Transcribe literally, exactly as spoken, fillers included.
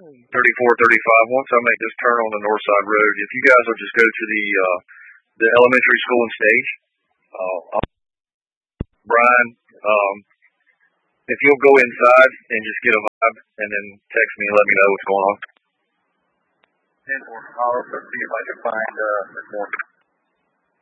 thirty-four, thirty-five. Once I make this turn on the north side road, if you guys will just go to the uh, the elementary school and stage, uh, Brian, um, if you'll go inside and just get a vibe, and then text me and let me know what's going on. And I'll see if I can find uh, this morning.